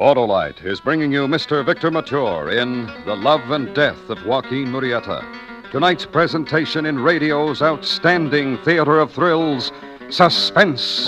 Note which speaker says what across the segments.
Speaker 1: Autolite is bringing you Mr. Victor Mature in The Love and Death of Joaquin Murrieta. Tonight's presentation in radio's outstanding theater of thrills, Suspense.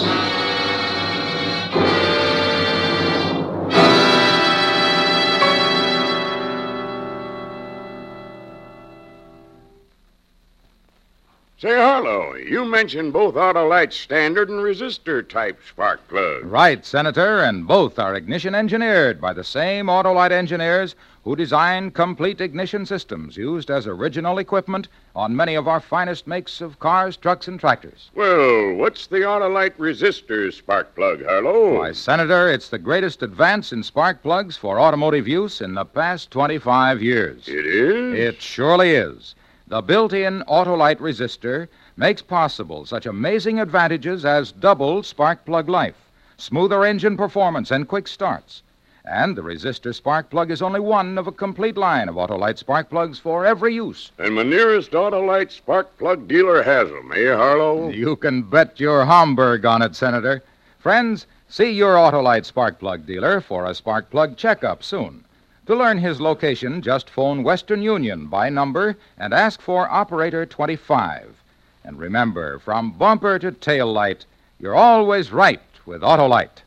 Speaker 2: Say, Harlow, you mentioned both Autolite standard and resistor type spark plugs.
Speaker 3: Right, Senator, and both are ignition engineered by the same Autolite engineers who designed complete ignition systems used as original equipment on many of our finest makes of cars, trucks, and tractors.
Speaker 2: Well, what's the Autolite resistor spark plug, Harlow?
Speaker 3: Why, Senator, it's the greatest advance in spark plugs for automotive use in the past 25 years.
Speaker 2: It is?
Speaker 3: It surely is. The built-in Autolite resistor makes possible such amazing advantages as double spark plug life, smoother engine performance, and quick starts. And the resistor spark plug is only one of a complete line of Autolite spark plugs for every use.
Speaker 2: And my nearest Autolite spark plug dealer has them, eh, Harlow?
Speaker 3: You can bet your Homburg on it, Senator. Friends, see your Autolite spark plug dealer for a spark plug checkup soon. To learn his location, just phone Western Union by number and ask for Operator 25. And remember, from bumper to tail light, you're always right with Autolite.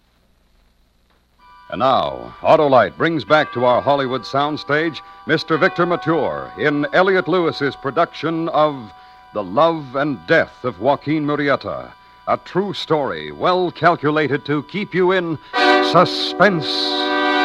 Speaker 1: And now, Autolite brings back to our Hollywood soundstage Mr. Victor Mature in Elliot Lewis's production of The Love and Death of Joaquin Murrieta, a true story well calculated to keep you in suspense.